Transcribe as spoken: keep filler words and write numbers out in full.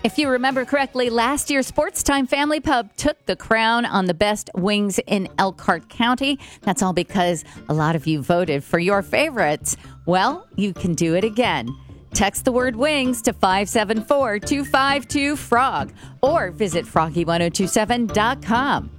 If you remember correctly, last year, Sports Time Family Pub took the crown on the best wings in Elkhart County. That's all because a lot of you voted for your favorites. Well, you can do it again. Text the word wings to five seven four, two five two, frog or visit froggy ten twenty-seven dot com.